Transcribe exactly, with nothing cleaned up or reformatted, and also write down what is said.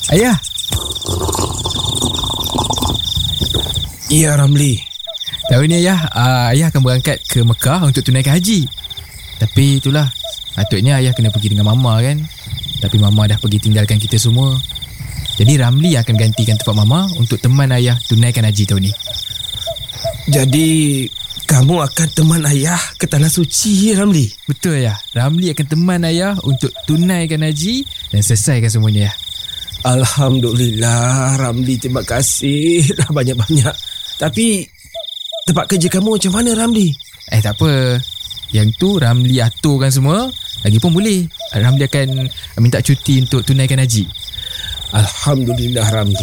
Ayah. Ya, Ramli. Tahun ni ayah, uh, ayah akan berangkat ke Mekah untuk tunaikan haji. Tapi itulah, patutnya ayah kena pergi dengan Mama kan. Tapi Mama dah pergi tinggalkan kita semua. Jadi Ramli akan gantikan tempat Mama untuk teman ayah tunaikan haji tahun ni. Jadi kamu akan teman ayah ke Tanah Suci, Ramli? Betul ayah. Ramli akan teman ayah untuk tunaikan haji dan selesaikan semuanya. Alhamdulillah, Ramli, terima kasih dah banyak-banyak. Tapi tempat kerja kamu macam mana, Ramli? Eh tak apa. Yang tu Ramli aturkan semua. Lagipun boleh, Ramli akan minta cuti untuk tunaikan haji. Alhamdulillah, Ramli.